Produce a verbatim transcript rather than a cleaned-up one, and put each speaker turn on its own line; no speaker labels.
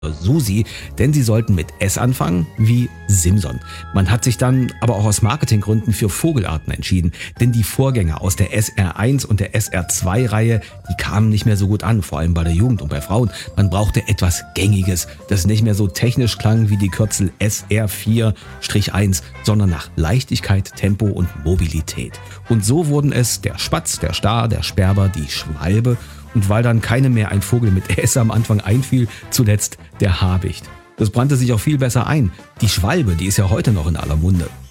Susi, denn sie sollten mit S anfangen wie Simson. Man hat sich dann aber auch aus Marketinggründen für Vogelarten entschieden, denn die Vorgänger aus der S R eins und der S R zwei Reihe, die kamen nicht mehr so gut an, vor allem bei der Jugend und bei Frauen. Man brauchte etwas Gängiges, das nicht mehr so technisch klang wie die Kürzel S R vier eins, sondern nach Leichtigkeit, Tempo und Mobilität. Und so wurden es der Spatz, der Star, der Sperber, die Schwalbe und weil dann keine mehr ein Vogel mit S am Anfang einfiel, zuletzt der Habicht. Das brannte sich auch viel besser ein. Die Schwalbe, die ist ja heute noch in aller Munde.